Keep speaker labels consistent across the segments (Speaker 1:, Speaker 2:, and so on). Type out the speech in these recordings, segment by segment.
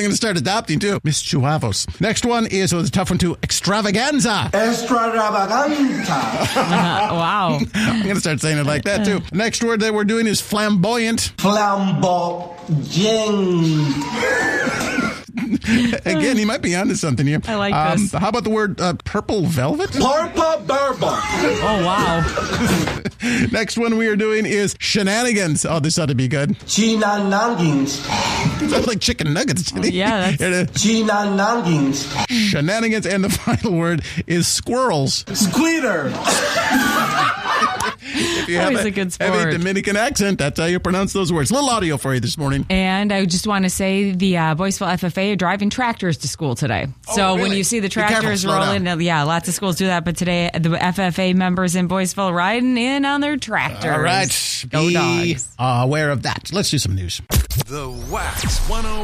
Speaker 1: going to start adopting, too. Miss Chuavos. Next one is a tough one, too. Extravaganza.
Speaker 2: Wow.
Speaker 1: I'm going to start saying it like that, too. Next word that we're doing is flamboyant.
Speaker 3: Flamboyant.
Speaker 1: Again, he might be onto something here.
Speaker 2: I like this.
Speaker 1: How about the word purple velvet?
Speaker 3: Purple bourbon.
Speaker 2: Oh, wow.
Speaker 1: Next one we are doing is shenanigans. Oh, this ought to be good.
Speaker 3: Shenanigans.
Speaker 1: Sounds like chicken nuggets.
Speaker 2: Yeah, that's...
Speaker 3: Shenanigans.
Speaker 1: Shenanigans. And the final word is squirrels.
Speaker 3: Squeater.
Speaker 1: If you have
Speaker 2: Always a good sport.
Speaker 1: Have a Dominican accent, that's how you pronounce those words. A little audio for you this morning.
Speaker 2: And I just want to say the Boyceville FFA are driving tractors to school today. So
Speaker 1: really?
Speaker 2: when you see the tractors rolling, yeah, lots of schools do that. But today, the FFA members in Boyceville riding in on their tractors.
Speaker 1: All right.
Speaker 2: Go
Speaker 1: Be
Speaker 2: Dogs.
Speaker 1: aware of that. Let's do some news.
Speaker 4: The Wax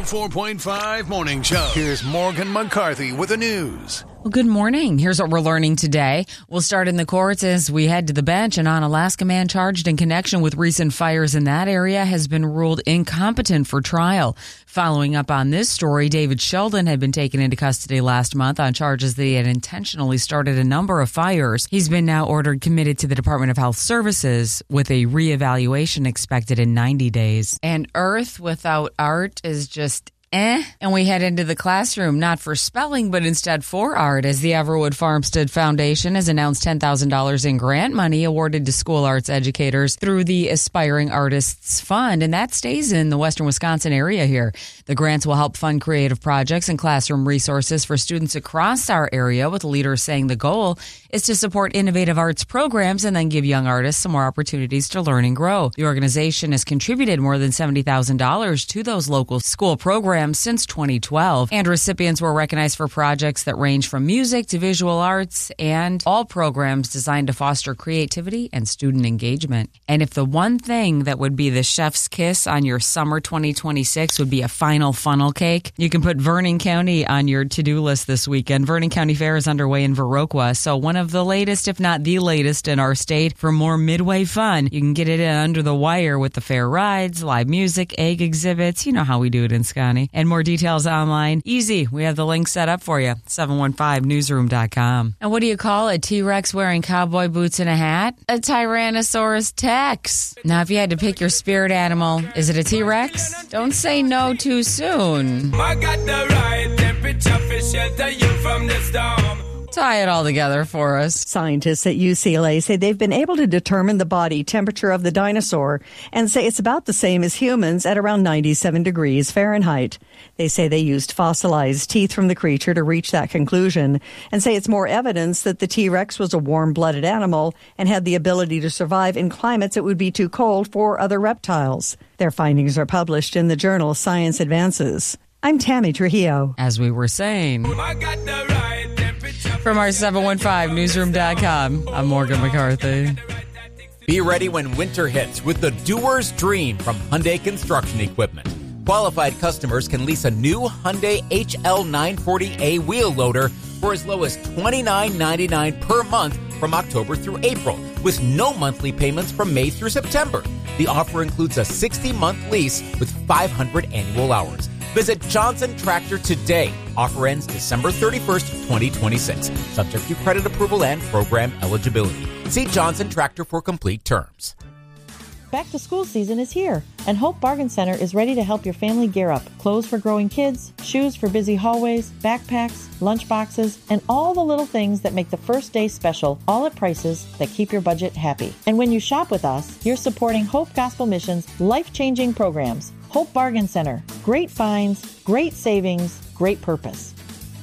Speaker 4: 104.5 Morning Show. Here's Morgan McCarthy with the news.
Speaker 2: Well, good morning. Here's what we're learning today. We'll start in the courts as we head to the bench. An Alaska man charged in connection with recent fires in that area has been ruled incompetent for trial. Following up on this story, David Sheldon had been taken into custody last month on charges that he had intentionally started a number of fires. He's been now ordered committed to the Department of Health Services with a reevaluation expected in 90 days. And Earth without art is just and we head into the classroom, not for spelling, but instead for art, as the Everwood Farmstead Foundation has announced $10,000 in grant money awarded to school arts educators through the Aspiring Artists Fund, and that stays in the western Wisconsin area here. The grants will help fund creative projects and classroom resources for students across our area, with leaders saying the goal is to support innovative arts programs and then give young artists some more opportunities to learn and grow. The organization has contributed more than $70,000 to those local school programs since 2012, and recipients were recognized for projects that range from music to visual arts, and all programs designed to foster creativity and student engagement. And if the one thing that would be the chef's kiss on your summer 2026 would be a final funnel cake, you can put Vernon County on your to-do list this weekend. Vernon County Fair is underway in Viroqua, so one of the latest, if not the latest in our state. For more midway fun, you can get it in under the wire with the fair rides, live music, egg exhibits. You know how we do it in Scotty. And more details online. Easy. We have the link set up for you. 715newsroom.com. And what do you call a T-Rex wearing cowboy boots and a hat? A Tyrannosaurus Rex. Now, if you had to pick your spirit animal, is it a T-Rex? Don't say no too soon.
Speaker 5: I got the right temperature for shelter you from the storm.
Speaker 2: Tie it all together for us.
Speaker 6: Scientists at UCLA say they've been able to determine the body temperature of the dinosaur and say it's about the same as humans at around 97 degrees Fahrenheit. They say they used fossilized teeth from the creature to reach that conclusion and say it's more evidence that the T-Rex was a warm-blooded animal and had the ability to survive in climates that would be too cold for other reptiles. Their findings are published in the journal Science Advances. I'm Tammy Trujillo.
Speaker 2: As we were saying,
Speaker 5: I got the right temperature.
Speaker 2: from our 715newsroom.com, I'm Morgan McCarthy.
Speaker 7: Be ready when winter hits with the Doer's Dream from Hyundai Construction Equipment. Qualified customers can lease a new Hyundai HL940A wheel loader for as low as $29.99 per month from October through April, with no monthly payments from May through September. The offer includes a 60-month lease with 500 annual hours. Visit Johnson Tractor today. Offer ends December 31st, 2026. Subject to credit approval and program eligibility. See Johnson Tractor for complete terms.
Speaker 8: Back to school season is here, and Hope Bargain Center is ready to help your family gear up. Clothes for growing kids, shoes for busy hallways, backpacks, lunch boxes, and all the little things that make the first day special, all at prices that keep your budget happy. And when you shop with us, you're supporting Hope Gospel Mission's life-changing programs. Hope Bargain Center. Great finds, great savings, great purpose.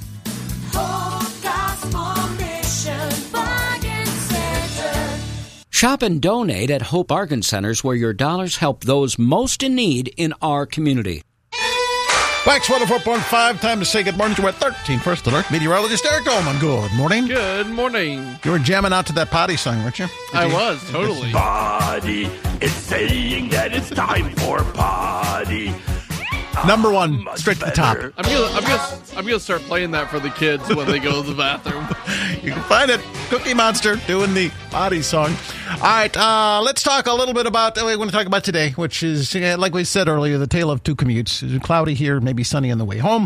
Speaker 9: Hope Gospel Mission Bargain Center.
Speaker 10: Shop and donate at Hope Bargain Centers, where your dollars help those most in need in our community.
Speaker 1: Wax 104.5, time to say good morning to our 13th First Alert meteorologist, Eric Dolman. Good morning.
Speaker 11: Good morning.
Speaker 1: You were jamming out to that potty song, weren't you?
Speaker 11: I was, totally.
Speaker 12: Body is saying that it's time for potty.
Speaker 1: Number one, straight to the top.
Speaker 11: I'm gonna start playing that for the kids when they go to the bathroom.
Speaker 1: You can find it. Cookie Monster doing the potty song. All right, let's talk a little bit about what we're going to talk about today, which is, like we said earlier, the tale of two commutes. Cloudy here, maybe sunny on the way home.